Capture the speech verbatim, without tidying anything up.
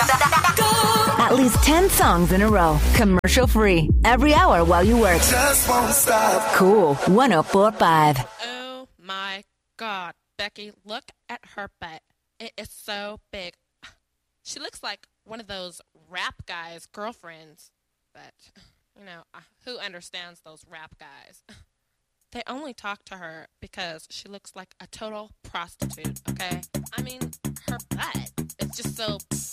At least ten songs in a row, commercial free, every hour while you work. Just won't stop. Cool one oh four point five. Oh my God, Becky, look at her butt. It is so big. She looks like one of those rap guys' girlfriends. But, you know, who understands those rap guys? They only talk to her because she looks like a total prostitute, okay? I mean, her butt is just so